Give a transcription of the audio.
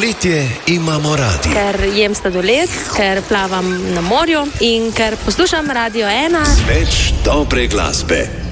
poletje imamo radi. Ker jem sladoled, ker plavam na morju in ker poslušam Radio 1. Več dobre glasbe.